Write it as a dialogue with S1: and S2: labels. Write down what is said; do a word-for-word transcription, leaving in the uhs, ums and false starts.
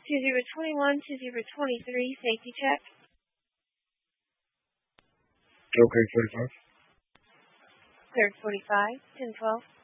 S1: two zero two one, two zero two three, safety check.
S2: Okay, forty-five.
S1: Cleared forty-five, ten twelve.